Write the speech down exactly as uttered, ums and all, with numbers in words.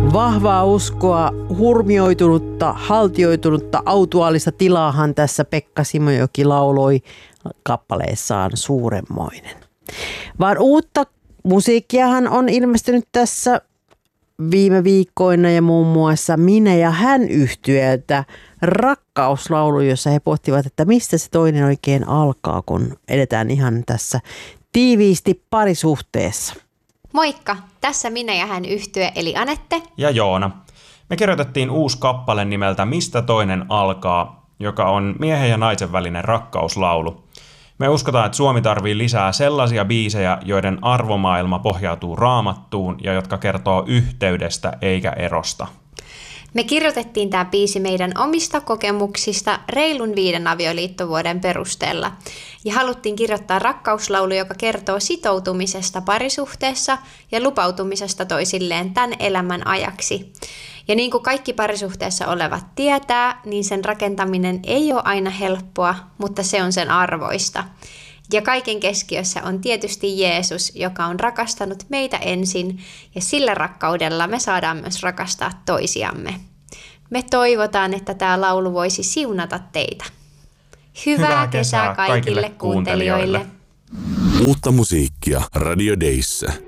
Vahvaa uskoa, hurmioitunutta, haltioitunutta, autuaalista tilaahan tässä Pekka Simojoki lauloi kappaleessaan Suuremmoinen. Vaan uutta musiikkiahan on ilmestynyt tässä viime viikkoina ja muun muassa Minä ja hän -yhtyeeltä rakkauslaulu, jossa he pohtivat, että mistä se toinen oikein alkaa, kun edetään ihan tässä tiiviisti parisuhteessa. Moikka! Tässä Minä ja hän -yhtye eli Anette ja Joona. Me kirjoitettiin uusi kappale nimeltä Mistä toinen alkaa, joka on miehen ja naisen välinen rakkauslaulu. Me uskotaan, että Suomi tarvii lisää sellaisia biisejä, joiden arvomaailma pohjautuu Raamattuun ja jotka kertoo yhteydestä eikä erosta. Me kirjoitettiin tämä biisi meidän omista kokemuksista reilun viiden avioliittovuoden perusteella. Ja haluttiin kirjoittaa rakkauslaulu, joka kertoo sitoutumisesta parisuhteessa ja lupautumisesta toisilleen tämän elämän ajaksi. Ja niin kuin kaikki parisuhteessa olevat tietää, niin sen rakentaminen ei ole aina helppoa, mutta se on sen arvoista. Ja kaiken keskiössä on tietysti Jeesus, joka on rakastanut meitä ensin, ja sillä rakkaudella me saadaan myös rakastaa toisiamme. Me toivotaan, että tämä laulu voisi siunata teitä. Hyvää, Hyvää kesää kaikille, kaikille kuuntelijoille. Uutta musiikkia Radio Dayssä.